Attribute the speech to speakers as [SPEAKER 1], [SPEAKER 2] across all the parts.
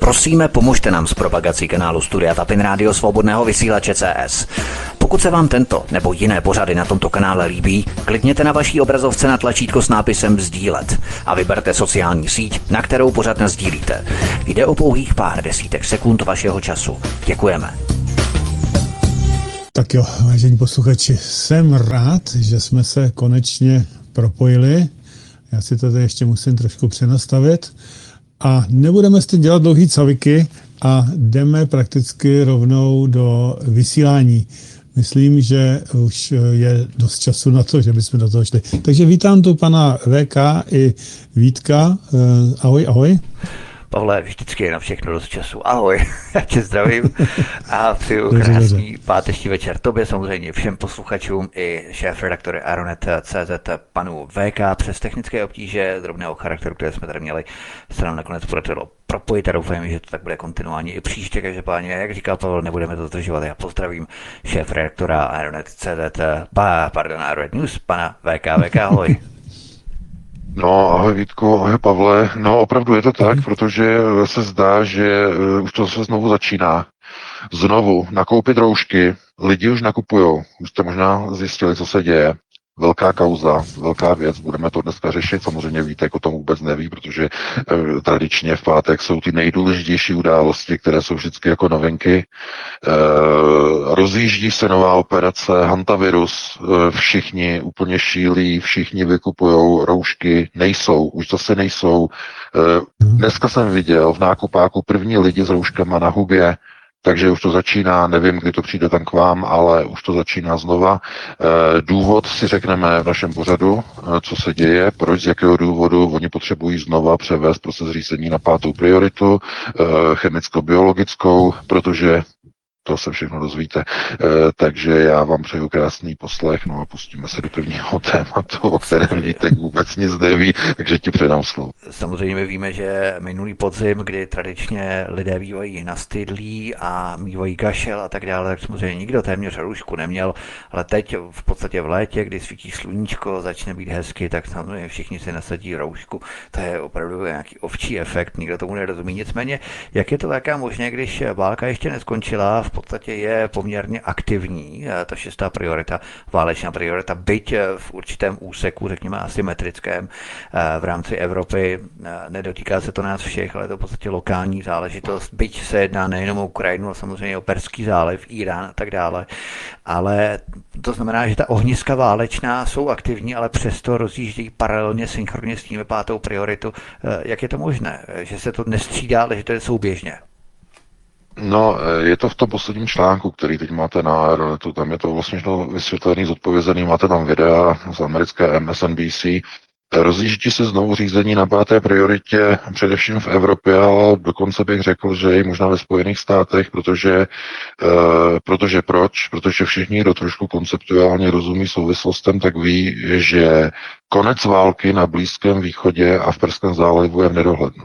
[SPEAKER 1] Prosíme, pomožte nám s propagací kanálu Studia Tapin Rádio Svobodného vysílače CS. Pokud se vám tento nebo jiné pořady na tomto kanále líbí, klikněte na vaší obrazovce na tlačítko s nápisem sdílet a vyberte sociální síť, na kterou pořad nasdílíte. Jde o pouhých pár desítek sekund vašeho času. Děkujeme.
[SPEAKER 2] Tak jo, vážení posluchači, jsem rád, že jsme se konečně propojili. Já si to tady ještě musím trošku přenastavit. A nebudeme s tím dělat dlouhý caviky a jdeme prakticky rovnou do vysílání. Myslím, že už je dost času na to, že bychom do toho šli. Takže vítám tu pana VK i Vítka. Ahoj, ahoj.
[SPEAKER 1] Pavle, vždycky je na všechno dost času. Ahoj, já tě zdravím a přeju krásný páteční večer tobě, samozřejmě všem posluchačům i šéfredaktore Aeronet.cz panu VK. Přes technické obtíže drobného charakteru, které jsme tady měli, se nám nakonec podařilo propojit a doufám, že to tak bude kontinuálně i příště. Každopádně, jak říkal Pavel, nebudeme to zdržovat. Já pozdravím šéfredaktora Aeronet.cz, Aeronet News, pana VK. VK, ahoj.
[SPEAKER 3] No, ahoj Vítku, ahoj Pavle. No, opravdu je to tak, protože se zdá, že už to se znovu začíná. Znovu nakoupit roušky, lidi už nakupujou. Už jste možná zjistili, co se děje. Velká kauza, velká věc, budeme to dneska řešit. Samozřejmě Vítek o tom vůbec neví, protože tradičně v pátek jsou ty nejdůležitější události, které jsou vždycky jako novinky. Rozjíždí se nová operace, hantavirus, všichni úplně šílí, všichni vykupujou roušky, už zase nejsou. Dneska jsem viděl v nákupáku první lidi s rouškama na hubě, takže už to začíná, nevím, kdy to přijde tam k vám, ale už to začíná znova. Důvod si řekneme v našem pořadu, co se děje, proč, z jakého důvodu oni potřebují znova převést proces řízení na 5. prioritu, chemicko-biologickou, protože to se všechno dozvíte. Takže já vám přeju krásný poslech, no a pustíme se do prvního tématu, o kterém Vítek vůbec nic neví, takže ti předám slovo.
[SPEAKER 1] Samozřejmě my víme, že minulý podzim, kdy tradičně lidé bývají nastydlí a mývají kašel a tak dále, tak samozřejmě nikdo téměř roušku neměl, ale teď v podstatě v létě, kdy svítí sluníčko, začne být hezky, tak samozřejmě všichni si nasadí roušku. To je opravdu nějaký ovčí efekt, nikdo tomu nerozumí. Nicméně, jak je to taká možné, když válka ještě neskončila, v podstatě je poměrně aktivní ta 6. priorita, válečná priorita, byť v určitém úseku, řekněme asymetrickém v rámci Evropy. Nedotýká se to nás všech, ale je to v podstatě lokální záležitost, byť se jedná nejenom o Ukrajinu, ale samozřejmě o Perský záliv, Irán a tak dále. Ale to znamená, že ta ohniska válečná jsou aktivní, ale přesto rozjíždějí paralelně, synchronně s tím 5. prioritu. Jak je to možné, že se to nestřídá, ale že to je souběžně?
[SPEAKER 3] No, je to v tom posledním článku, který teď máte na Aeronetu, tam je to vlastně vysvětlený, zodpovězený, máte tam videa z americké MSNBC. Rozjíždí se znovu řízení na 5. prioritě, především v Evropě, ale dokonce bych řekl, že i možná ve Spojených státech, protože proč? Protože všichni, kdo trošku konceptuálně rozumí souvislostem, tak ví, že konec války na Blízkém východě a v Perském zálivu je v nedohlednu.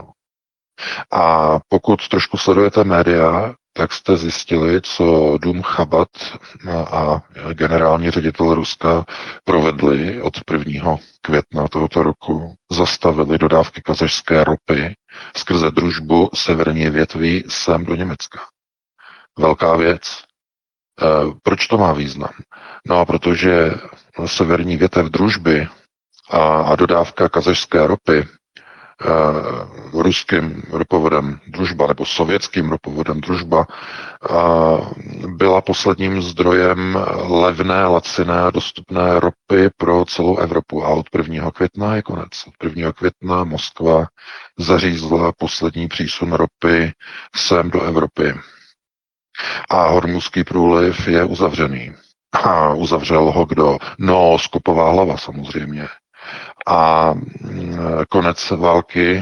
[SPEAKER 3] A pokud trošku sledujete média, tak jste zjistili, co Dům Chabad a generální ředitel Ruska provedli od 1. května tohoto roku. Zastavili dodávky kazašské ropy skrze družbu severní větví sem do Německa. Velká věc. Proč to má význam? No, protože severní větev družby a dodávka kazašské ropy ruským ropovodem Družba nebo sovětským ropovodem Družba byla posledním zdrojem levné, laciné a dostupné ropy pro celou Evropu. A od 1. května je konec. Od 1. května Moskva zařízla poslední přísun ropy sem do Evropy. A Hormuzský průliv je uzavřený. A uzavřel ho kdo? No, skopová hlava samozřejmě. A konec války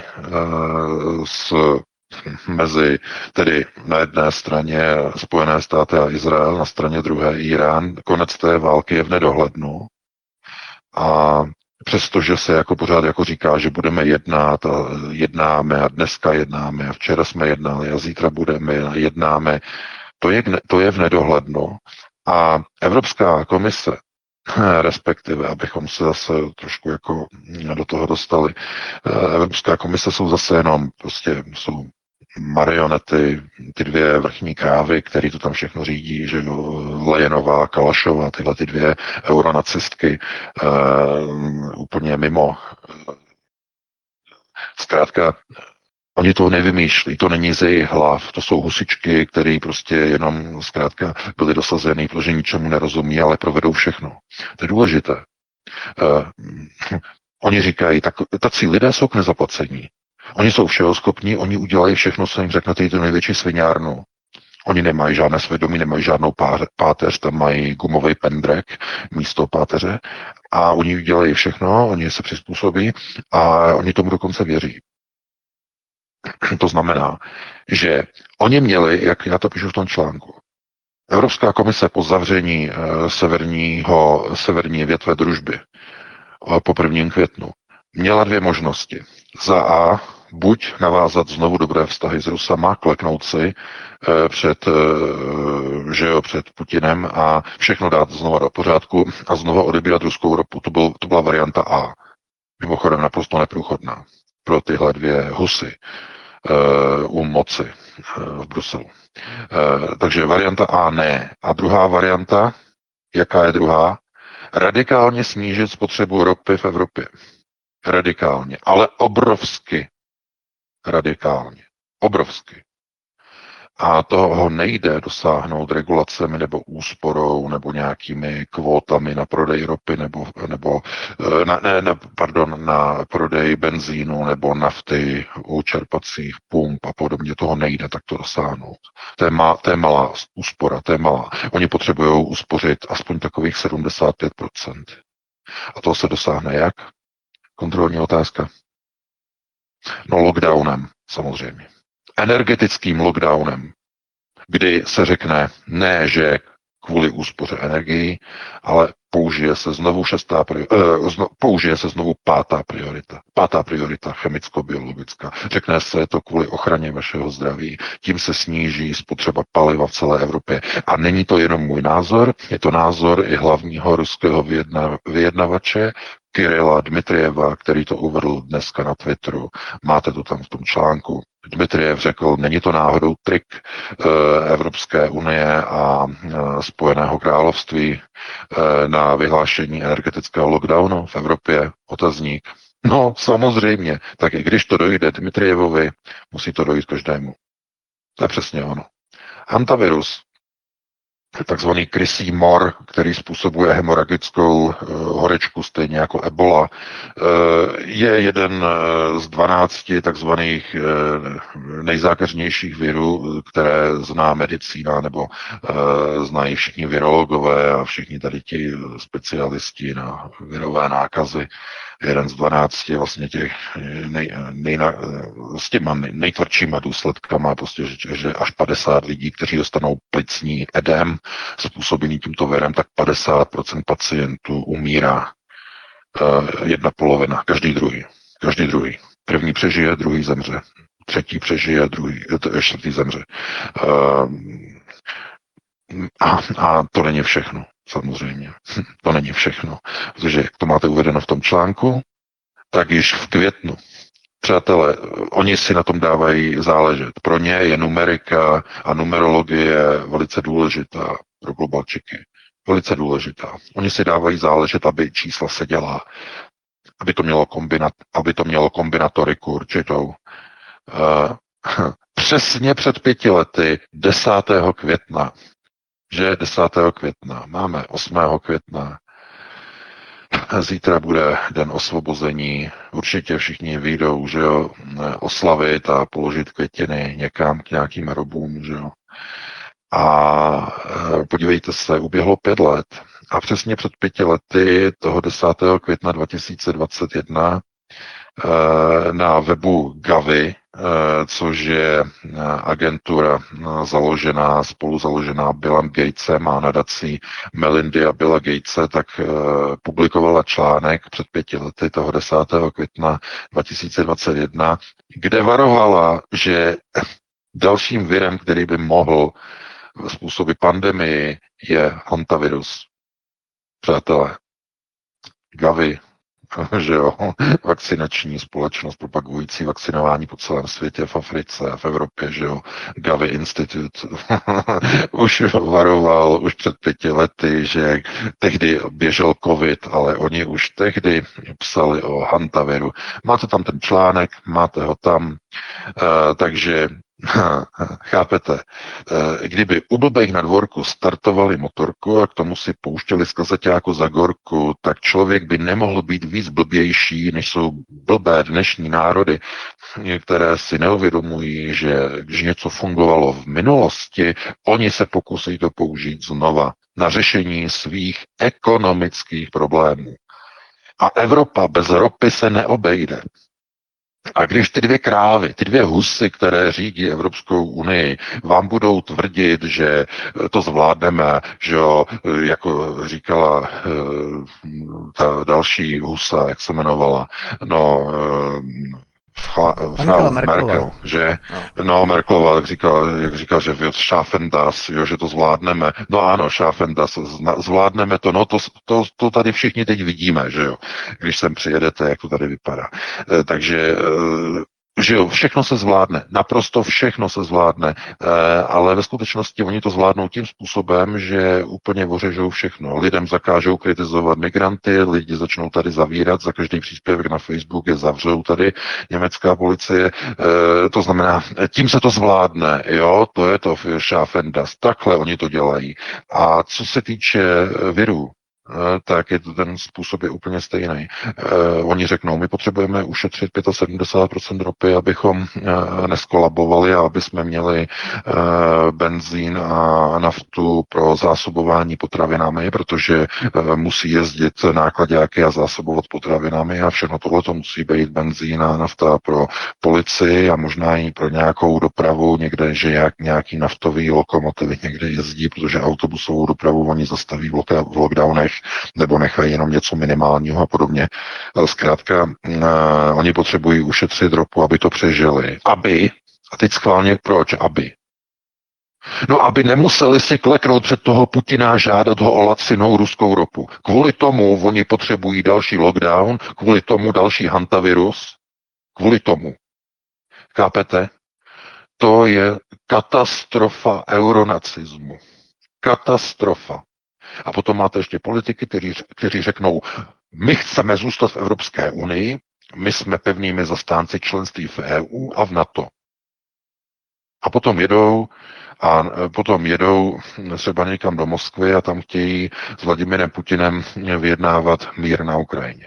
[SPEAKER 3] mezi tedy na jedné straně Spojené státy a Izrael, na straně druhé Irán, konec té války je v nedohlednu. A přestože se jako pořád jako říká, že budeme jednat a jednáme a dneska jednáme a včera jsme jednali a zítra budeme a jednáme, to je v nedohlednu. A Evropská komise, respektive, abychom se zase trošku jako do toho dostali, Evropská komise jsou zase jenom, prostě jsou marionety, ty dvě vrchní krávy, který to tam všechno řídí, že jo, Lejenová, Kalašová, tyhle ty dvě euronacistky, úplně mimo. Zkrátka, oni to nevymýšlí, to není z jejich hlav, to jsou husičky, které prostě jenom zkrátka byly dosazeny, protože ničemu nerozumí, ale provedou všechno. To je důležité. Oni říkají, tací lidé jsou k nezaplacení. Oni jsou všeho schopní, oni udělají všechno, co jim řeknete, tu největší sviňárnu. Oni nemají žádné svědomí, nemají žádnou páteř, tam mají gumový pendrek místo páteře a oni udělají všechno, oni se přizpůsobí a oni tomu dokonce věří. To znamená, že oni měli, jak já to píšu v tom článku, Evropská komise po zavření severní větve družby po 1. květnu měla dvě možnosti. Za A, buď navázat znovu dobré vztahy s Rusama, kleknout si před Putinem a všechno dát znova do pořádku a znova odebírat ruskou ropu. To byla varianta A. Mimochodem naprosto neprůchodná pro tyhle dvě husy u moci v Bruselu. Takže varianta A ne. A druhá varianta, jaká je druhá? Radikálně snížit spotřebu ropy v Evropě. Radikálně, ale obrovsky radikálně. Obrovsky. A toho nejde dosáhnout regulacemi nebo úsporou nebo nějakými kvótami na prodej ropy nebo na prodej benzínu nebo nafty u čerpacích pump a podobně. Toho nejde takto dosáhnout. To je malá úspora, to je malá. Oni potřebují uspořit aspoň takových 75%. A to se dosáhne jak? Kontrolní otázka. No lockdownem, samozřejmě. Energetickým lockdownem, kdy se řekne ne, že kvůli úspoře energií, ale použije se znovu pátá priorita. Pátá priorita chemicko-biologická. Řekne se, je to kvůli ochraně vašeho zdraví. Tím se sníží spotřeba paliva v celé Evropě. A není to jenom můj názor, je to názor i hlavního ruského vyjednavače Kirila Dmitryjeva, který to uvedl dneska na Twitteru. Máte to tam v tom článku. Dmitriev řekl, není to náhodou trik Evropské unie a Spojeného království na vyhlášení energetického lockdownu v Evropě? Otazník. No, samozřejmě. Tak i když to dojde Dmitrievovi, musí to dojít každému. To je přesně ono. Hantavirus, takzvaný krysí mor, který způsobuje hemoragickou horečku, stejně jako ebola, je jeden z 12 takzvaných nejzákeřnějších virů, které zná medicína, nebo znají všichni virologové a všichni tady ti specialisti na virové nákazy. Jeden z 12 vlastně těch s těma nejtvrdšíma důsledkama, prostě, že až 50 lidí, kteří dostanou plicní edém způsobený tímto virem, tak 50% pacientů umírá. Jedna polovina, každý druhý. První přežije, druhý zemře. Třetí přežije, čtvrtý zemře. A to není všechno, samozřejmě. To není všechno. Protože jak to máte uvedeno v tom článku, tak již v květnu. Přátelé, oni si na tom dávají záležet. Pro ně je numerika a numerologie velice důležitá pro globalčiky. Velice důležitá. Oni si dávají záležet, aby čísla seděla, aby to mělo kombinatoriku určitou. Přesně před 5 lety, 10. května, že 10. května, máme 8. května, zítra bude den osvobození, určitě všichni vyjdou, že jo, oslavit a položit květiny někam k nějakým hrobům, že jo. A podívejte se, uběhlo 5 let a přesně před 5 lety, toho 10. května 2021, na webu Gavi, což je agentura spoluzaložená Billem Gatesem a nadací Melindy a Billa Gatese, tak publikovala článek před 5 lety, toho 10. května 2021, kde varovala, že dalším virem, který by mohl způsobit pandemii, je hantavirus. Přátelé, Gavi, že jo, vakcinační společnost propagující vakcinování po celém světě, v Africe a v Evropě, že jo, Gavi Institute už varoval už před 5 lety, že tehdy běžel covid, ale oni už tehdy psali o hantaviru. Máte tam ten článek, máte ho tam, takže chápete, kdyby u blbejch na dvorku startovali motorku a k tomu si pouštěli z kazeťáku za gorku, tak člověk by nemohl být víc blbější, než jsou blbé dnešní národy, které si neuvědomují, že když něco fungovalo v minulosti, oni se pokusí to použít znova na řešení svých ekonomických problémů. A Evropa bez ropy se neobejde. A když ty 2 krávy, ty 2 husy, které řídí Evropskou unii, vám budou tvrdit, že to zvládneme, že jo, jako říkala ta další husa, jak se jmenovala, no, Frau Merkel, že? No, Merkelová, jak říkala, že wir schaffen das, jo, že to zvládneme. No ano, schaffen das, zvládneme to, no to tady všichni teď vidíme, že jo, když sem přijedete, jak to tady vypadá. Takže že jo, všechno se zvládne, naprosto všechno se zvládne, ale ve skutečnosti oni to zvládnou tím způsobem, že úplně ořežou všechno. Lidem zakážou kritizovat migranty, lidi začnou tady zavírat, za každý příspěvek na Facebook je zavřou tady německá policie, to znamená, tím se to zvládne, jo, to je to schaffen das, takhle oni to dělají. A co se týče virů, tak ten způsob je úplně stejný. Oni řeknou, my potřebujeme ušetřit 75% ropy, abychom neskolabovali a aby jsme měli benzín a naftu pro zásobování potravinami, protože musí jezdit nákladáky a zásobovat potravinami a všechno tohle to musí být benzín a nafta pro policii a možná i pro nějakou dopravu někde, že nějaký naftový lokomotivy někde jezdí, protože autobusovou dopravu oni zastaví v lockdownech nebo nechají jenom něco minimálního a podobně. Zkrátka, oni potřebují ušetřit ropu, aby to přežili. A teď schválně proč, No, aby nemuseli si kleknout před toho Putina a žádat ho o lacinou ruskou ropu. Kvůli tomu oni potřebují další lockdown, kvůli tomu další hantavirus, kvůli tomu. Chápete? To je katastrofa euronacismu. Katastrofa. A potom máte ještě politiky, kteří řeknou, my chceme zůstat v Evropské unii, my jsme pevnými zastánci členství v EU a v NATO. A potom jedou třeba někam do Moskvy a tam chtějí s Vladimirem Putinem vyjednávat mír na Ukrajině.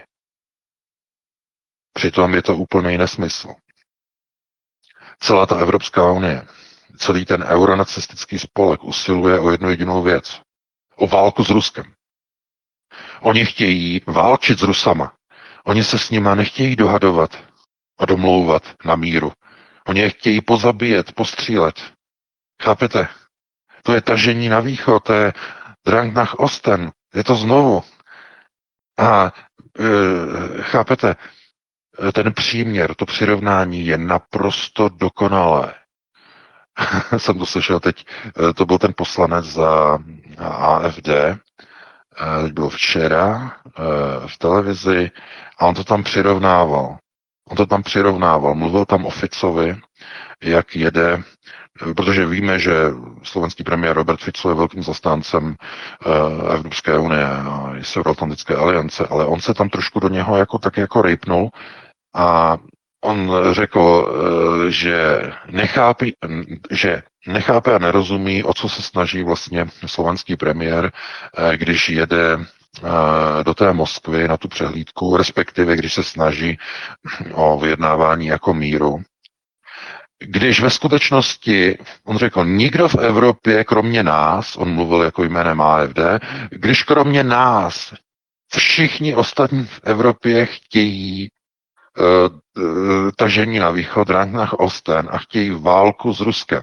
[SPEAKER 3] Přitom je to úplný nesmysl. Celá ta Evropská unie, celý ten euronacistický spolek usiluje o jednu jedinou věc. O válku s Ruskem. Oni chtějí válčit s Rusama. Oni se s nima nechtějí dohadovat a domlouvat na míru. Oni je chtějí pozabíjet, postřílet. Chápete? To je tažení na východ, to je Drang nach Osten. Je to znovu. A chápete? Ten příměr, to přirovnání je naprosto dokonalé. Jsem to slyšel teď, to byl ten poslanec za AfD, teď byl včera v televizi a on to tam přirovnával. Mluvil tam o Ficovi, jak jede, protože víme, že slovenský premiér Robert Fico je velkým zastáncem Evropské unie a Severoatlantické aliance, ale on se tam trošku do něho jako rejpnul a on řekl, že nechápe a nerozumí, o co se snaží vlastně slovenský premiér, když jede do té Moskvy na tu přehlídku, respektive když se snaží o vyjednávání jako míru. Když ve skutečnosti, on řekl, nikdo v Evropě, kromě nás, on mluvil jako jménem AfD, když kromě nás všichni ostatní v Evropě chtějí tažení na východ, Drang nach Osten a chtějí válku s Ruskem.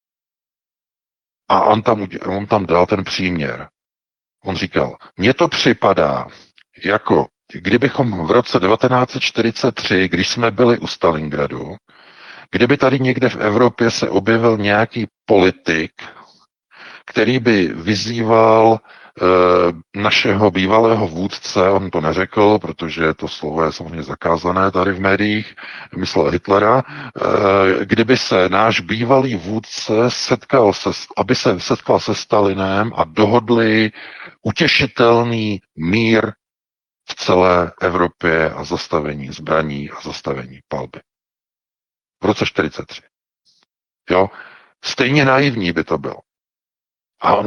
[SPEAKER 3] A on tam dal ten příměr. On říkal, mně to připadá, jako kdybychom v roce 1943, když jsme byli u Stalingradu, kdyby tady někde v Evropě se objevil nějaký politik, který by vyzýval našeho bývalého vůdce, on to neřekl, protože to slovo je samozřejmě zakázané tady v médiích, myslel Hitlera, kdyby se náš bývalý vůdce aby se setkal se Stalinem a dohodli utěšitelný mír v celé Evropě a zastavení zbraní a zastavení palby. V roce 1943. Jo? Stejně naivní by to bylo. A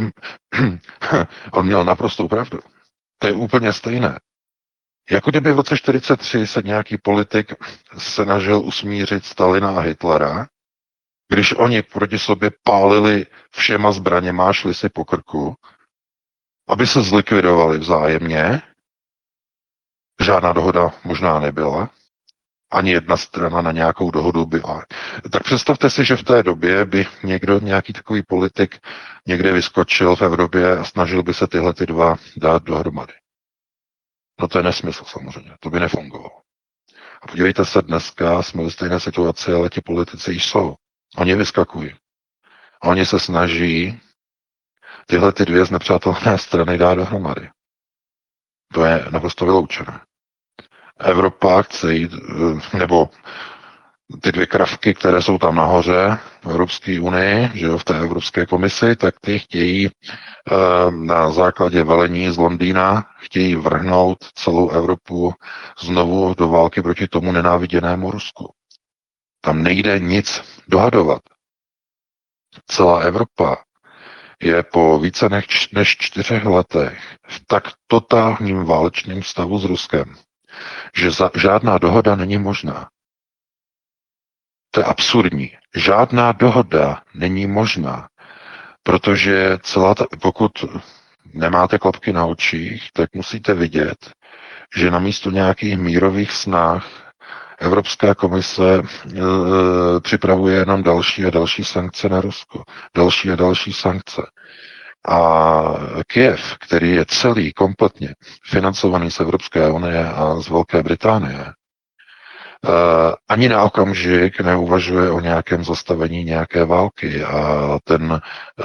[SPEAKER 3] on měl naprostou pravdu. To je úplně stejné. Jako kdyby v roce 1943 se nějaký politik snažil usmířit Stalina a Hitlera, když oni proti sobě pálili všema zbraněma, šli si po krku, aby se zlikvidovali vzájemně. Žádná dohoda možná nebyla. Ani jedna strana na nějakou dohodu byla. Tak představte si, že v té době by nějaký takový politik někde vyskočil v Evropě a snažil by se tyhle ty dva dát dohromady. No to je nesmysl samozřejmě, to by nefungovalo. A podívejte se, dneska jsme ve stejné situaci, ale ti politici jsou. Oni vyskakují. Oni se snaží tyhle ty dvě znepřátelné strany dát dohromady. To je naprosto vyloučené. Evropa chce jít, nebo ty dvě kravky, které jsou tam nahoře v Evropské unii, že jo, v té Evropské komisi, tak ty chtějí na základě velení z Londýna, chtějí vrhnout celou Evropu znovu do války proti tomu nenáviděnému Rusku. Tam nejde nic dohadovat. Celá Evropa je po více než 4 letech v tak totálním válečném stavu s Ruskem, že žádná dohoda není možná. To je absurdní. Žádná dohoda není možná, protože pokud nemáte klapky na očích, tak musíte vidět, že namísto nějakých mírových snah Evropská komise připravuje jenom další a další sankce na Rusko. Další a další sankce. A Kyjev, který je celý kompletně financovaný z Evropské unie a z Velké Británie, ani na okamžik neuvažuje o nějakém zastavení nějaké války a ten,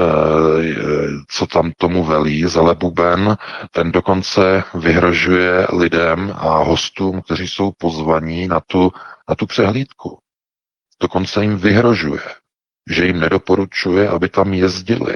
[SPEAKER 3] co tam tomu velí, Zelebuben, ten dokonce vyhrožuje lidem a hostům, kteří jsou pozvaní na tu přehlídku. Dokonce jim vyhrožuje, že jim nedoporučuje, aby tam jezdili.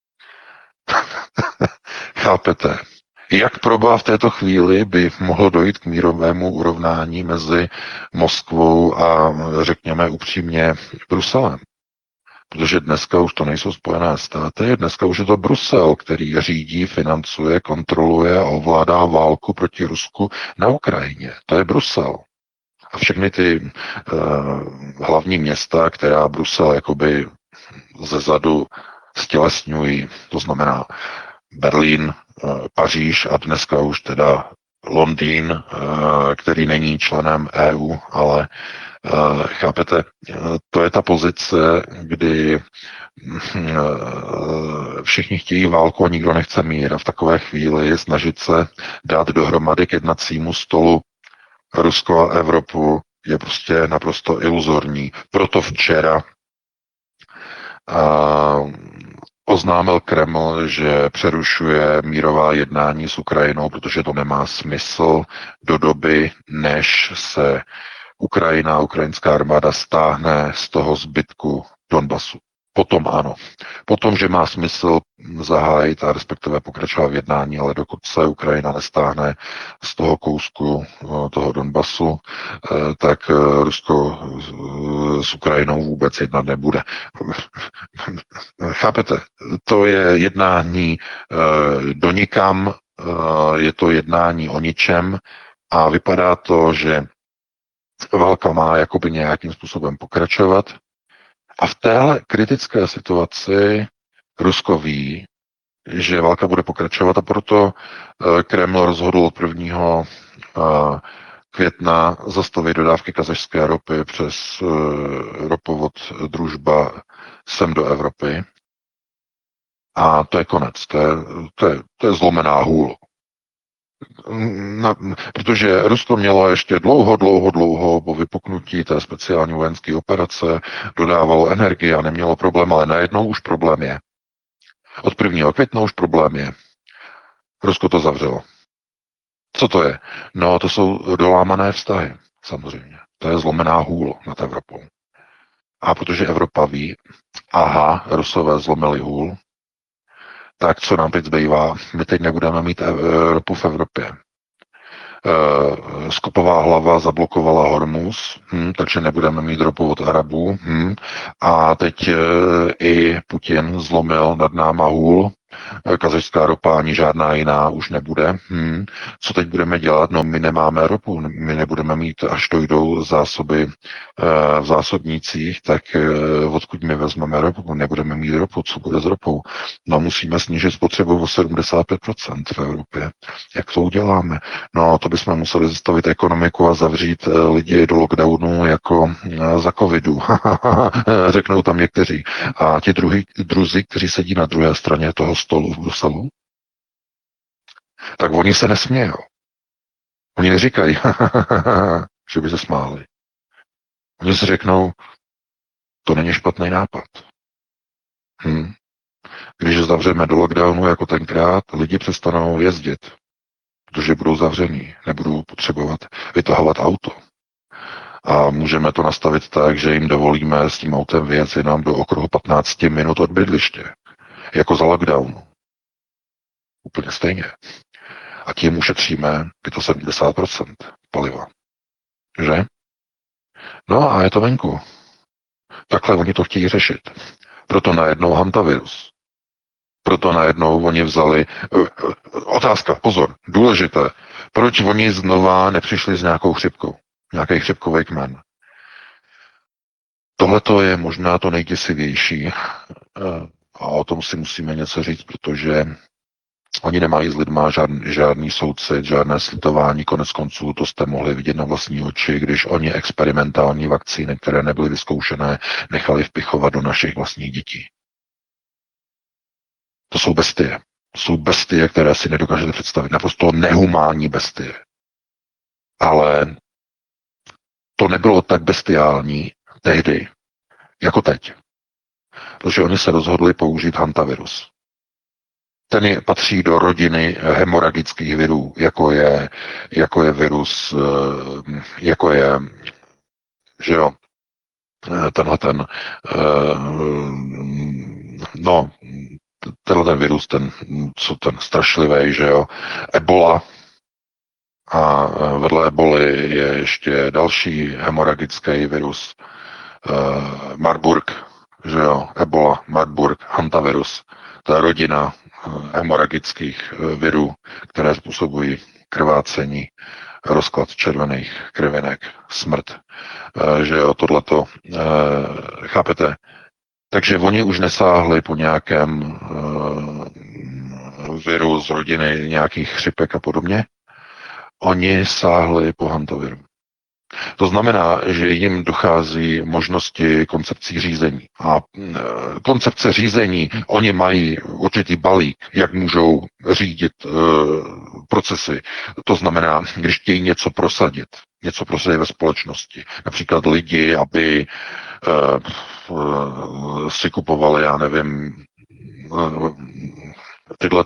[SPEAKER 3] Chápete? Jak proboha v této chvíli by mohlo dojít k mírovému urovnání mezi Moskvou a, řekněme upřímně, Bruselem? Protože dneska už to nejsou Spojené státy, dneska už je to Brusel, který řídí, financuje, kontroluje a ovládá válku proti Rusku na Ukrajině. To je Brusel. A všechny ty hlavní města, která Brusel jakoby zezadu stělesňují, to znamená Berlín, Paříž a dneska už teda Londýn, který není členem EU, ale chápete, to je ta pozice, kdy všichni chtějí válku a nikdo nechce mír a v takové chvíli snažit se dát dohromady k jednacímu stolu Rusko a Evropu je prostě naprosto iluzorní. Proto včera oznámil Kreml, že přerušuje mírová jednání s Ukrajinou, protože to nemá smysl do doby, než se Ukrajina, ukrajinská armáda stáhne z toho zbytku Donbasu. Potom ano. Potom, že má smysl zahájit a respektive pokračovat v jednání, ale dokud se Ukrajina nestáhne z toho kousku toho Donbasu, tak Rusko s Ukrajinou vůbec jednat nebude. Chápete? To je jednání do nikam, je to jednání o ničem a vypadá to, že válka má jakoby nějakým způsobem pokračovat. A v téhle kritické situaci Rusko ví, že válka bude pokračovat a proto Kreml rozhodl od 1. května zastavit dodávky kazašské ropy přes ropovod Družba sem do Evropy. A to je konec. To je zlomená hůl. Protože Rusko mělo ještě dlouho po vypuknutí té speciální vojenské operace, dodávalo energii a nemělo problém, ale najednou už problém je. Od 1. května už problém je. Rusko to zavřelo. Co to je? No, to jsou dolámané vztahy, samozřejmě. To je zlomená hůl nad Evropou. A protože Evropa ví, aha, Rusové zlomili hůl, tak co nám teď zbývá? My teď nebudeme mít ropu v Evropě. Skopová hlava zablokovala Hormuz, takže nebudeme mít ropu od Arabů. A teď i Putin zlomil nad náma hůl. Kazašská ropa ani žádná jiná už nebude. Co teď budeme dělat? No, my nemáme ropu, my nebudeme mít, až dojdou zásoby v zásobnících, tak odkud my vezmeme ropu? Nebudeme mít ropu, co bude s ropou? No, musíme snížit spotřebu o 75% v Evropě. Jak to uděláme? No, to bychom museli zastavit ekonomiku a zavřít lidi do lockdownu jako za covidu. Řeknou tam někteří. A ti druzí, kteří sedí na druhé straně toho stolu v Bruselu, tak oni se nesmějou. Oni neříkají, že by se smáli. Oni si řeknou, to není špatný nápad. Když zavřeme do lockdownu jako tenkrát, lidi přestanou jezdit, protože budou zavření, nebudou potřebovat vytahovat auto. A můžeme to nastavit tak, že jim dovolíme s tím autem vyjet jenom do okruhu 15 minut od bydliště. Jako za lockdownu. Úplně stejně. A tím ušetříme 75% paliva. Že? No a je to venku. Takhle oni to chtějí řešit. Proto najednou hantavirus. Proto najednou oni vzali... Otázka, pozor, důležité. Proč oni znova nepřišli s nějakou chřipkou? Nějaký chřipkový kmen. Tohleto je možná to nejděsivější. A o tom si musíme něco říct, protože oni nemají s lidma žádný soucit, žádné slitování, konec konců to jste mohli vidět na vlastní oči, když oni experimentální vakcíny, které nebyly vyzkoušené, nechali vpichovat do našich vlastních dětí. To jsou bestie. To jsou bestie, které si nedokážete představit. Naprosto nehumánní bestie. Ale to nebylo tak bestiální tehdy, jako teď. Protože oni se rozhodli použít hantavirus. Ten patří do rodiny hemoragických virů, jako je virus, jako je, že jo, tenhle virus, ten strašlivý, že jo, Ebola. A vedle Eboly je ještě další hemoragický virus, Marburg, že jo, Ebola, Marburg, hantavirus. To je rodina hemoragických virů, které způsobují krvácení, rozklad červených krvinek, smrt, že jo, tohleto, chápete? Takže oni už nesáhli po nějakém viru z rodiny nějakých chřipek a podobně, oni sáhli po hantaviru. To znamená, že jim dochází možnosti koncepcí řízení. A koncepce řízení, oni mají určitý balík, jak můžou řídit procesy. To znamená, když chtějí něco prosadit ve společnosti. Například lidi, aby si kupovali, já nevím, tyhle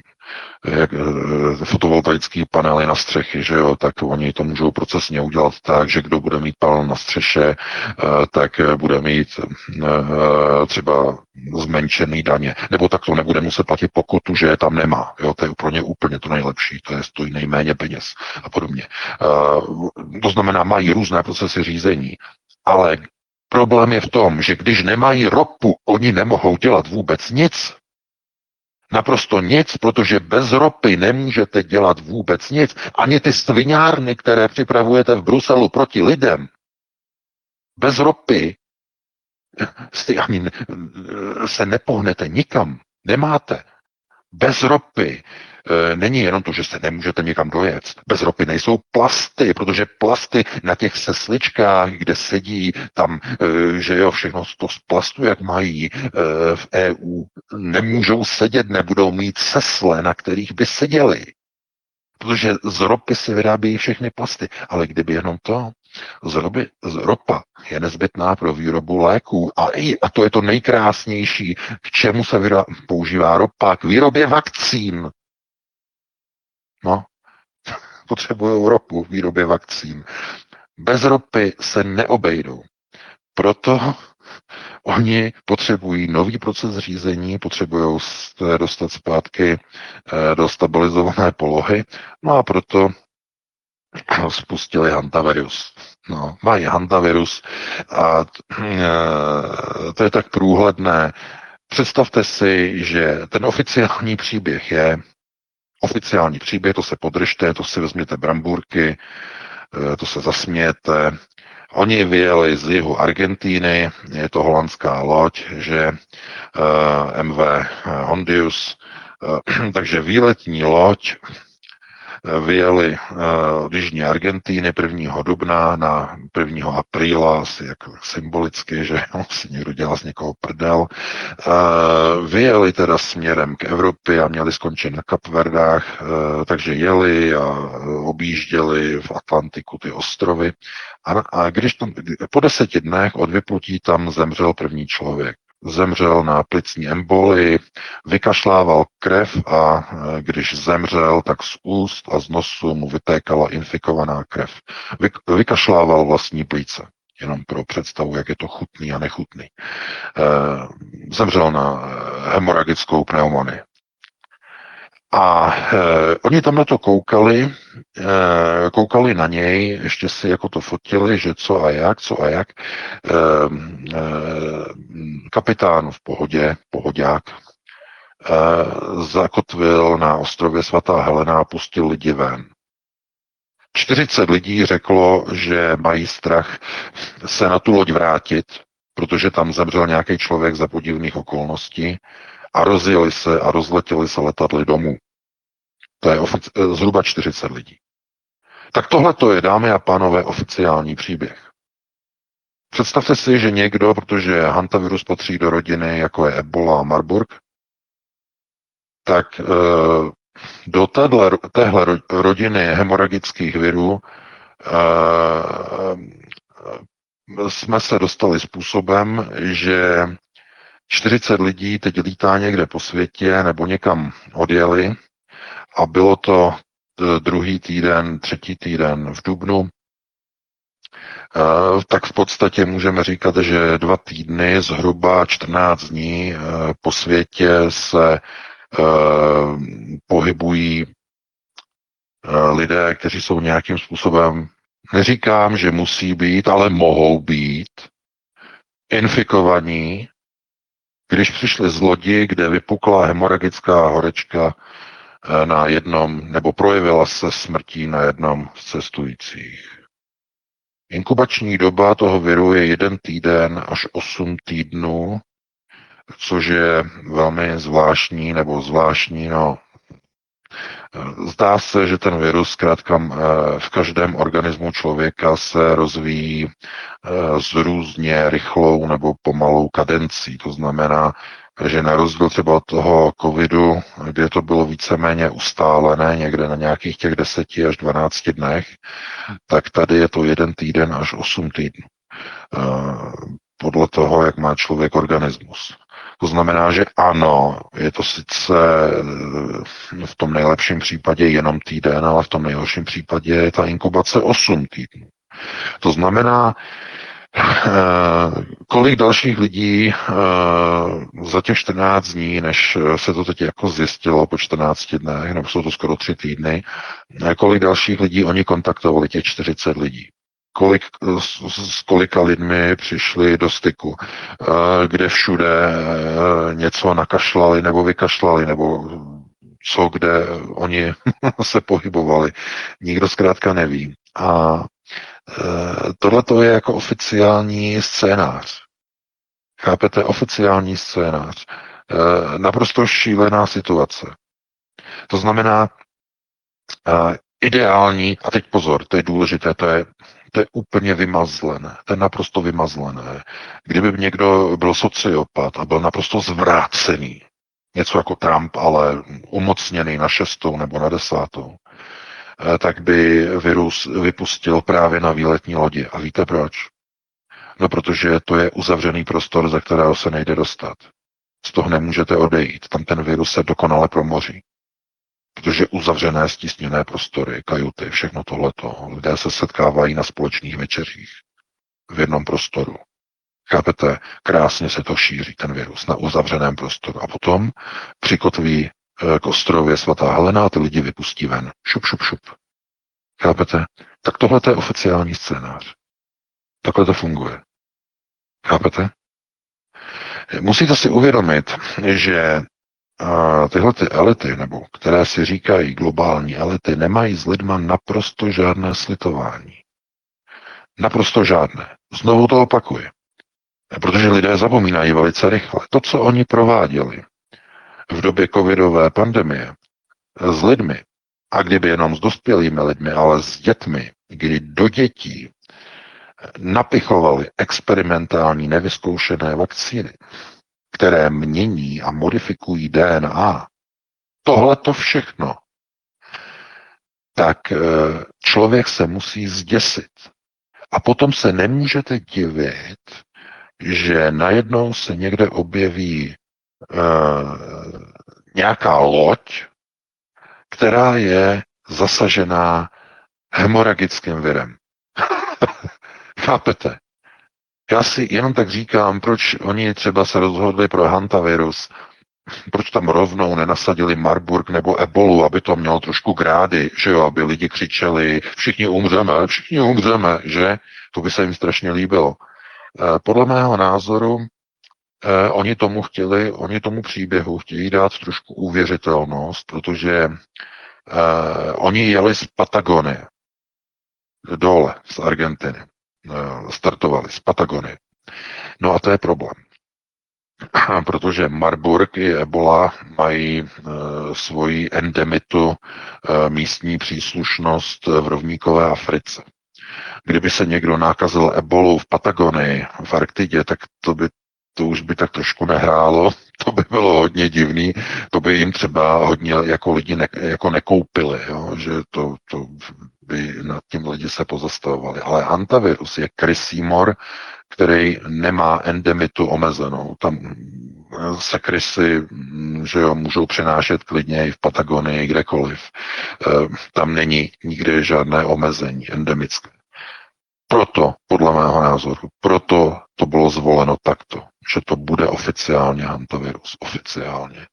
[SPEAKER 3] fotovoltaické panely na střechy, že jo, tak oni to můžou procesně udělat tak, že kdo bude mít panel na střeše, tak bude mít třeba zmenšený daně, nebo tak to nebude muset platit pokutu, že je tam nemá, jo, to je pro ně úplně to nejlepší, to je stojí nejméně peněz a podobně. To znamená, mají různé procesy řízení, ale problém je v tom, že když nemají ropu, oni nemohou dělat vůbec nic. Naprosto nic, protože bez ropy nemůžete dělat vůbec nic. Ani ty sviňárny, které připravujete v Bruselu proti lidem, bez ropy ani se nepohnete nikam. Nemáte. Bez ropy není jenom to, že se nemůžete někam dojet. Bez ropy nejsou plasty, protože plasty na těch sesličkách, kde sedí tam, že jo, všechno to z plastu, jak mají v EU, nemůžou sedět, nebudou mít sesle, na kterých by seděli. Protože z ropy se vyrábějí všechny plasty. Ale kdyby jenom to, ropa je nezbytná pro výrobu léků. A to je to nejkrásnější, k čemu se používá ropa, k výrobě vakcín. No, potřebují ropu v výrobě vakcín. Bez ropy se neobejdou. Proto oni potřebují nový proces řízení, potřebují se dostat zpátky do stabilizované polohy, no a proto spustili hantavirus. No, mají hantavirus a to je tak průhledné. Představte si, že ten oficiální příběh, to se podržte, to si vezměte brambůrky, to se zasmějete. Oni vyjeli z jihu Argentíny, je to holandská loď, že MV Hondius, takže výletní loď vyjeli od jižní Argentíny 1. dubna na 1. apríla, asi jako symbolicky, že si někdo dělá z někoho prdel. Vyjeli teda směrem k Evropě a měli skončit na Kapverdách, takže jeli a objížděli v Atlantiku ty ostrovy. A když tam po 10 dnech od vyplutí tam zemřel první člověk. Zemřel na plicní embolii, vykašlával krev a když zemřel, tak z úst a z nosu mu vytékala infikovaná krev. Vykašlával vlastní plíce, jenom pro představu, jak je to chutný a nechutný. Zemřel na hemoragickou pneumonii. A oni tam na to koukali na něj, ještě si jako to fotili, že co a jak. Kapitán v pohodě, pohodák, zakotvil na ostrově Svatá Helena a pustil lidi ven. 40 lidí řeklo, že mají strach se na tu loď vrátit, protože tam zemřel nějaký člověk za podivných okolností a rozjeli se a rozletěli se letadly domů. To je zhruba 40 lidí. Tak tohle to je, dámy a pánové, oficiální příběh. Představte si, že někdo, protože hantavirus patří do rodiny, jako je Ebola a Marburg, tak do téhle rodiny hemoragických virů jsme se dostali způsobem, že 40 lidí teď lítá někde po světě nebo někam odjeli a bylo to druhý týden, třetí týden v dubnu, tak v podstatě můžeme říkat, že 2 týdny, zhruba 14 dní po světě se pohybují lidé, kteří jsou nějakým způsobem, neříkám, že musí být, ale mohou být infikovaní, když přišli z lodi, kde vypukla hemoragická horečka na jednom, nebo projevila se smrtí na jednom z cestujících. Inkubační doba toho viru je 1 týden až 8 týdnů, což je velmi zvláštní, no. Zdá se, že ten virus zkrátka v každém organismu člověka se rozvíjí s různě rychlou nebo pomalou kadencí. To znamená, že na rozdíl třeba od toho covidu, kde to bylo víceméně ustálené někde na nějakých těch 10 až 12 dnech, tak tady je to 1 týden až 8 týdnů. Podle toho, jak má člověk organismus. To znamená, že ano, je to sice v tom nejlepším případě jenom týden, ale v tom nejhorším případě je ta inkubace 8 týdnů. To znamená, kolik dalších lidí za těch 14 dní, než se to teď jako zjistilo po 14 dnech, nebo jsou to skoro 3 týdny, kolik dalších lidí oni kontaktovali, těch 40 lidí. S kolika lidmi přišli do styku, kde všude něco nakašlali nebo vykašlali, nebo co, kde oni se pohybovali. Nikdo zkrátka neví. A tohle to je jako oficiální scénář. Chápete? Oficiální scénář. Naprosto šílená situace. To znamená ideální, a teď pozor, to je důležité, to je úplně vymazlené, to je naprosto vymazlené. Kdyby někdo byl sociopat a byl naprosto zvrácený, něco jako Trump, ale umocněný na 6. nebo na 10., tak by virus vypustil právě na výletní lodi. A víte proč? No, protože to je uzavřený prostor, ze kterého se nejde dostat. Z toho nemůžete odejít. Tam ten virus se dokonale promoří. Protože uzavřené, stísněné prostory, kajuty, všechno tohleto, lidé se setkávají na společných večeřích v jednom prostoru. Chápete? Krásně se to šíří, ten virus, na uzavřeném prostoru. A potom přikotví k ostrově svatá Helena a ty lidi vypustí ven. Šup, šup, šup. Chápete? Tak tohle je oficiální scénář. Takhle to funguje. Chápete? Musíte si uvědomit, že tyhle ty elity, nebo které si říkají globální elity, nemají s lidma naprosto žádné slitování. Naprosto žádné. Znovu to opakuji. Protože lidé zapomínají velice rychle. To, co oni prováděli v době covidové pandemie s lidmi, a kdyby jenom s dospělými lidmi, ale s dětmi, kdy do dětí napichovali experimentální nevyzkoušené vakcíny, které mění a modifikují DNA, tohle to všechno, tak člověk se musí zděsit. A potom se nemůžete divit, že najednou se někde objeví nějaká loď, která je zasažená hemoragickým virem. Chápete? Já si jenom tak říkám, proč oni třeba se rozhodli pro hantavirus, proč tam rovnou nenasadili Marburg nebo ebolu, aby to mělo trošku grády, že jo, aby lidi křičeli, všichni umřeme, že? To by se jim strašně líbilo. Podle mého názoru oni tomu příběhu chtějí dát trošku uvěřitelnost, protože oni jeli z Patagonie dole, z Argentiny. Startovali z Patagonie. No a to je problém. Protože Marburg i Ebola mají svoji endemitu, místní příslušnost v rovníkové Africe. Kdyby se někdo nakazil ebolou v Patagonii, v Arktidě, tak to už by tak trošku nehrálo, to by bylo hodně divný, to by jim třeba hodně jako lidi jako nekoupili, jo? Že to by nad tím lidi se pozastavovali. Ale hantavirus je krysí mor, který nemá endemitu omezenou. Tam se krysy, že jo, můžou přenášet klidně i v Patagonii, kdekoliv. Tam není nikdy žádné omezení endemické. Proto, podle mého názoru, proto to bylo zvoleno takto, že to bude oficiálně hantavirus, oficiálně.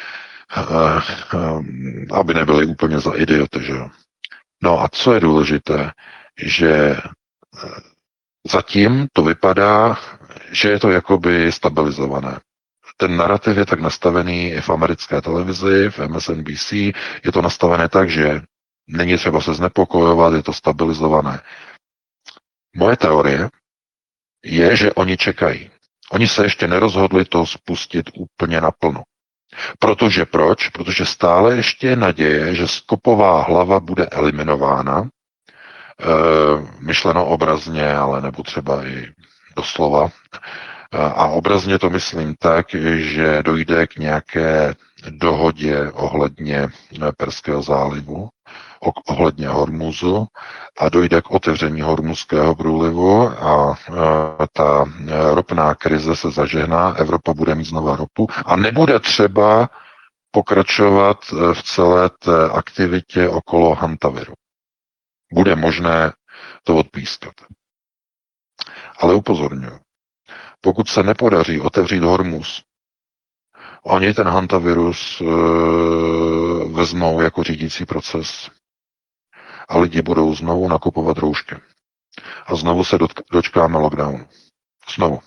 [SPEAKER 3] Aby nebyli úplně za idioty, že jo. No a co je důležité, že zatím to vypadá, že je to jakoby stabilizované. Ten narrativ je tak nastavený i v americké televizi, v MSNBC, je to nastavené tak, že není třeba se znepokojovat, je to stabilizované. Moje teorie je, že oni čekají. Oni se ještě nerozhodli to spustit úplně naplno. Protože proč? Protože stále ještě je naděje, že skopová hlava bude eliminována, myšleno obrazně, ale nebo třeba i doslova. A obrazně to myslím tak, že dojde k nějaké dohodě ohledně Perského zálivu, ohledně Hormuzu a dojde k otevření Hormuzského průlivu a ta ropná krize se zažehná, Evropa bude mít znova ropu a nebude třeba pokračovat v celé té aktivitě okolo hantaviru. Bude možné to odpískat. Ale upozorňuji, pokud se nepodaří otevřít Hormuz, oni ten hantavirus vezmou jako řídící proces a lidi budou znovu nakupovat roušky. A znovu se dočkáme lockdownu. Znovu.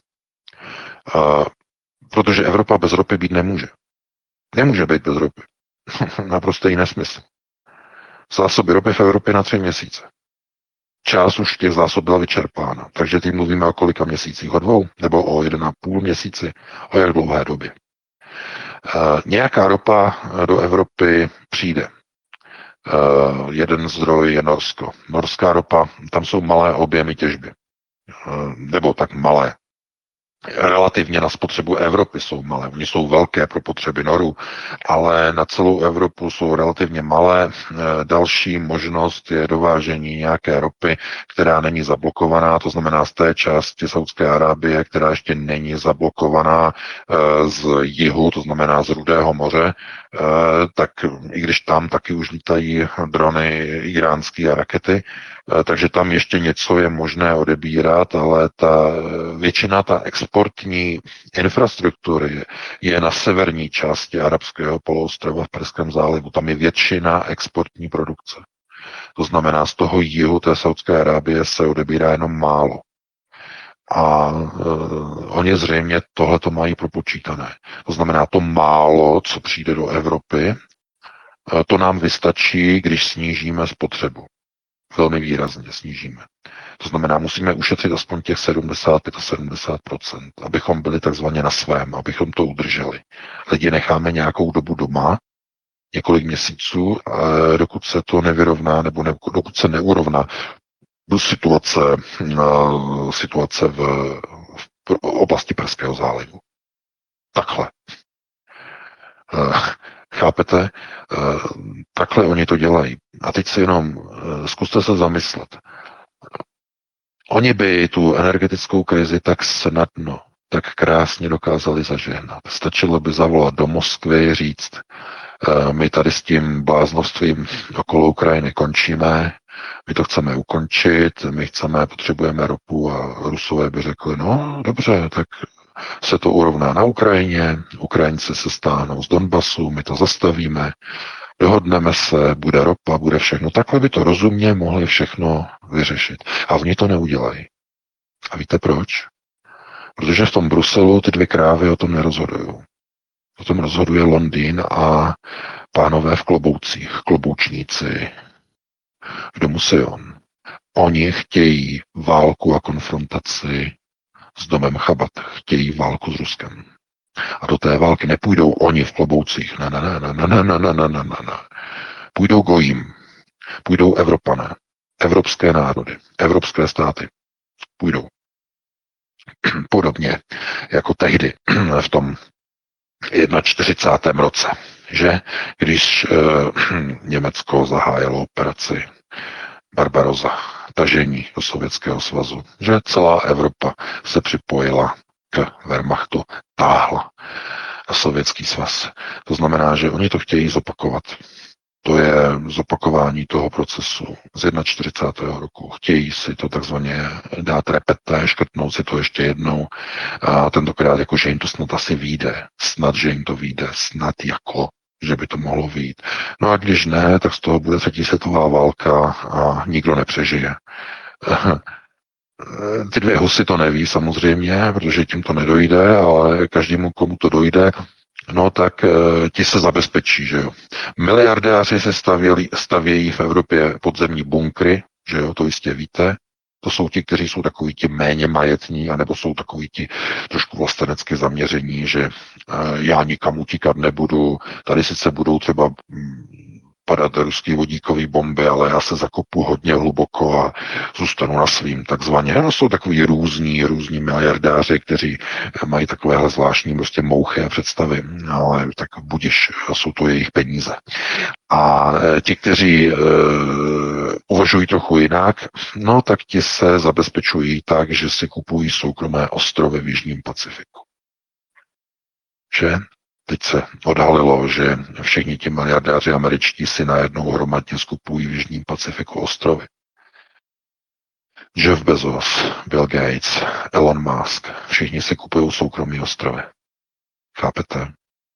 [SPEAKER 3] Protože Evropa bez ropy být nemůže. Nemůže být bez ropy. Naprostý nesmysl. Zásoby ropy v Evropě na 3 měsíce. Část už těch zásob byla vyčerpána. Takže teď mluvíme o kolika měsících? O 2? Nebo o 1,5 měsíci? O jak dlouhé době? Nějaká ropa do Evropy přijde. Jeden zdroj je Norsko. Norská ropa, tam jsou malé objemy těžby. Nebo tak malé. Relativně na spotřebu Evropy jsou malé. Oni jsou velké pro potřeby Norů, ale na celou Evropu jsou relativně malé. Další možnost je dovážení nějaké ropy, která není zablokovaná, to znamená z té části Saúdské Arábie, která ještě není zablokovaná z jihu, to znamená z Rudého moře, tak i když tam taky už lítají drony iránský a rakety, takže tam ještě něco je možné odebírat, ale většina exportní infrastruktury je na severní části arabského poloostrova v Perském zálivu. Tam je většina exportní produkce. To znamená, z toho jihu té Saudské Arábie se odebírá jenom málo. A oni zřejmě tohleto mají propočítané. To znamená, to málo, co přijde do Evropy, to nám vystačí, když snížíme spotřebu. Velmi výrazně snížíme. To znamená, musíme ušetřit aspoň těch 75-70%, abychom byli takzvaně na svém, abychom to udrželi. Lidi necháme nějakou dobu doma, několik měsíců, dokud se to nevyrovná, nebo dokud se neurovná situace v oblasti Perského zálivu. Takhle. Chápete? Takhle oni to dělají. A teď si jenom zkuste se zamyslet. Oni by tu energetickou krizi tak snadno, tak krásně dokázali zažehnat. Stačilo by zavolat do Moskvy, říct, my tady s tím bláznovstvím okolo Ukrajiny končíme, my to chceme ukončit, potřebujeme ropu a Rusové by řekli, no dobře, tak se to urovná na Ukrajině, Ukrajinci se stáhnou z Donbasu, my to zastavíme, dohodneme se, bude ropa, bude všechno. Takhle by to rozumně mohli všechno vyřešit. A oni to neudělají. A víte proč? Protože v tom Bruselu ty dvě krávy o tom nerozhodují. O tom rozhoduje Londýn a pánové v kloboucích, kloboučníci. Kdo musí on? Oni chtějí válku a konfrontaci s domem Chabad. Chtějí válku s Ruskem. A do té války nepůjdou oni v kloboucích. Ne. Půjdou gojím. Půjdou Evropané. Evropské národy. Evropské státy. Půjdou. Podobně jako tehdy v tom 41. roce, že? Když Německo zahájilo operaci Barbarossa, tažení do Sovětského svazu, že celá Evropa se připojila k Wehrmachtu, táhla na Sovětský svaz. To znamená, že oni to chtějí zopakovat. To je zopakování toho procesu z 41. roku. Chtějí si to takzvaně dát repete, škrtnout si to ještě jednou a tentokrát jako, že jim to snad asi vyjde. Snad, že jim to vyjde. Snad jako, že by to mohlo vyjít. No a když ne, tak z toho bude třetí světová válka a nikdo nepřežije. Ty dvě husy to neví samozřejmě, protože tím to nedojde, ale každému, komu to dojde, no tak ti se zabezpečí, že jo. Miliardáři se stavějí v Evropě podzemní bunkry, že jo, to jistě víte. To jsou ti, kteří jsou takový ti méně majetní, anebo jsou takový ti trošku vlastenecky zaměření, že já nikam utíkat nebudu, tady sice budou třeba padat ruský vodíkový bomby, ale já se zakopu hodně hluboko a zůstanu na svým takzvaně. A jsou takový různí miliardáři, kteří mají takovéhle zvláštní prostě mouchy a představy, ale tak budiš, jsou to jejich peníze. A ti, kteří uvažují trochu jinak, no tak ti se zabezpečují tak, že si kupují soukromé ostrovy v Jižním Pacifiku. Že? Teď se odhalilo, že všichni ti miliardáři američtí si najednou hromadně skupují v Jižním Pacifiku ostrovy. Jeff Bezos, Bill Gates, Elon Musk, všichni si kupují soukromí ostrovy. Chápete?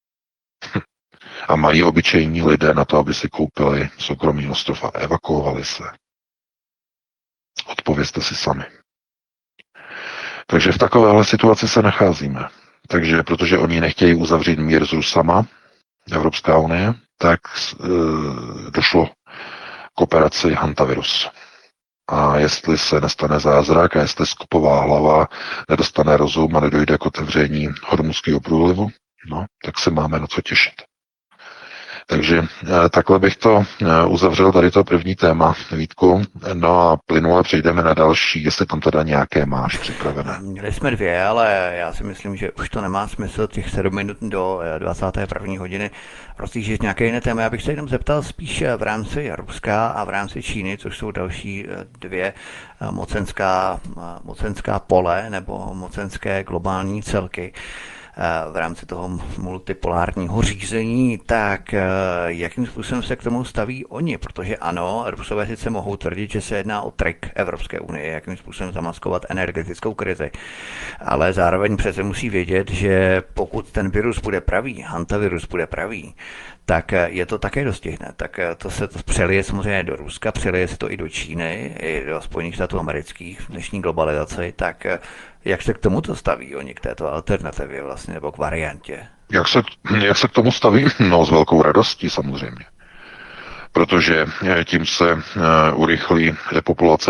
[SPEAKER 3] A mají obyčejní lidé na to, aby si koupili soukromý ostrov a evakuovali se. Odpovězte si sami. Takže v takovéhle situaci se nacházíme. Takže protože oni nechtějí uzavřít mír s Rusama, Evropská unie, tak došlo k operaci Hantavirus. A jestli se nestane zázrak a jestli skupová hlava nedostane rozum a nedojde k otevření Hormuzského průlivu, no, tak se máme na co těšit. Takže takhle bych to uzavřel tady to první téma, Vítku. No a plynule přejdeme na další, jestli tam teda nějaké máš připravené.
[SPEAKER 1] Měli jsme dvě, ale já si myslím, že už to nemá smysl těch 7 minut do 21. hodiny rozjíždět nějaké jiné téma. Já bych se jenom zeptal spíš v rámci Ruska a v rámci Číny, což jsou další dvě mocenská pole nebo mocenské globální celky. v rámci toho multipolárního řízení, tak jakým způsobem se k tomu staví oni? Protože ano, Rusové sice mohou tvrdit, že se jedná o trik Evropské unie, jakým způsobem zamaskovat energetickou krizi, ale zároveň přece musí vědět, že pokud ten virus bude pravý, hantavirus bude pravý, tak je to také dostihne. Tak to se to přelije samozřejmě do Ruska, přelije se to i do Číny, i do Spojených států amerických v dnešní globalizaci, tak jak se k tomuto staví oni, k této alternativě vlastně, nebo k variantě?
[SPEAKER 3] Jak se k tomu staví? No, s velkou radostí samozřejmě. Protože tím se urychlí depopulace